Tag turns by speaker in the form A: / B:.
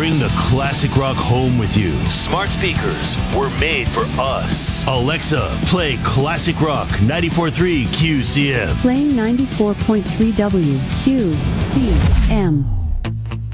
A: Bring the classic rock home with you. Smart speakers were made for us. Alexa, play Classic Rock 94.3 QCM.
B: Playing 94.3 WQCM.